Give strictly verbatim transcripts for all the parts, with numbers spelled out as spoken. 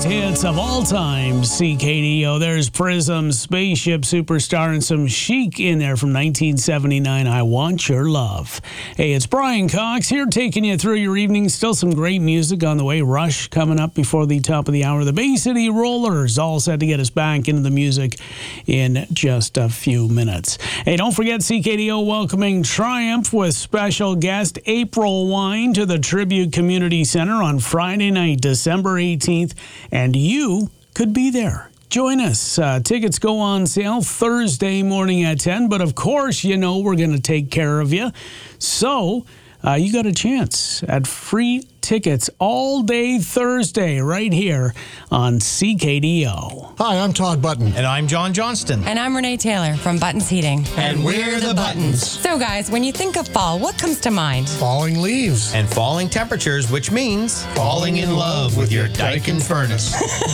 greatest hits of all time, C K D O. There's Prism, Spaceship Superstar, and some Chic in there from nineteen seventy-nine, I Want Your Love. Hey, it's Brian Cox here taking you through your evening. Still some great music on the way. Rush coming up before the top of the hour. The Bay City Rollers all set to get us back into the music in just a few minutes. Hey, don't forget C K D O welcoming Triumph with special guest April Wine to the Tribute Community Center on Friday night, December eighteenth, and you could be there. Join us. Uh, tickets go on sale Thursday morning at ten, but of course, you know we're going to take care of you. So uh, you got a chance at free tickets all day Thursday right here on C K D O. Hi, I'm Todd Button. And I'm John Johnston. And I'm Renee Taylor from Buttons Heating. And we're the Buttons. So guys, when you think of fall, what comes to mind? Falling leaves. And falling temperatures, which means falling in love with your Daikin furnace.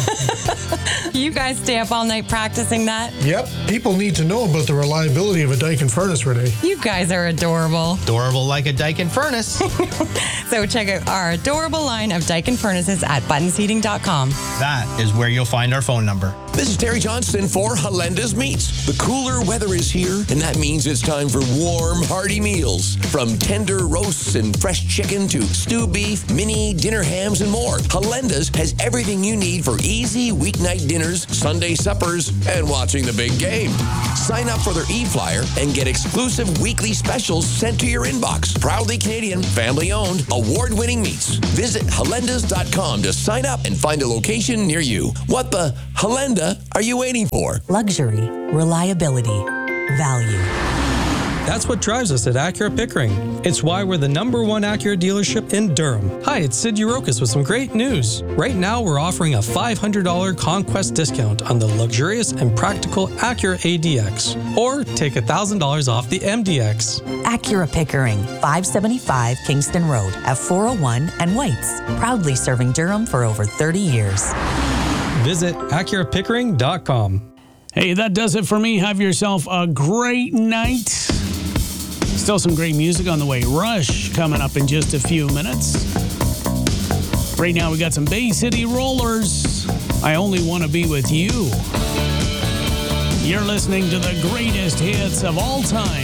You guys stay up all night practicing that? Yep, people need to know about the reliability of a Daikin furnace, Renee. You guys are adorable. Adorable like a Daikin furnace. So check out our adorable line of Daikin furnaces at buttons heating dot com. That is where you'll find our phone number. This is Terry Johnston for Halenda's Meats. The cooler weather is here, and that means it's time for warm, hearty meals. From tender roasts and fresh chicken to stew beef, mini, dinner hams, and more, Halenda's has everything you need for easy weeknight dinners, Sunday suppers, and watching the big game. Sign up for their e-flyer and get exclusive weekly specials sent to your inbox. Proudly Canadian, family-owned, award-winning meats. Visit halendas dot com to sign up and find a location near you. What the Halenda are you waiting for? Luxury, reliability, value. That's what drives us at Acura Pickering. It's why we're the number one Acura dealership in Durham. Hi, it's Sid Urokis with some great news. Right now, we're offering a five hundred dollars Conquest discount on the luxurious and practical Acura A D X. Or take one thousand dollars off the M D X. Acura Pickering, five seventy-five Kingston Road, F four oh one and Whites. Proudly serving Durham for over thirty years. Visit acura pickering dot com. Hey, that does it for me. Have yourself a great night. Still some great music on the way. Rush coming up in just a few minutes. Right now we got some Bay City Rollers. I Only Want to Be With You. You're listening to the greatest hits of all time.